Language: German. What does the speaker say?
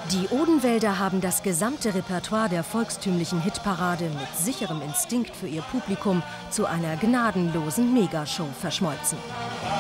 Die Odenwälder haben das gesamte Repertoire der volkstümlichen Hitparade mit sicherem Instinkt für ihr Publikum zu einer gnadenlosen Megashow verschmolzen.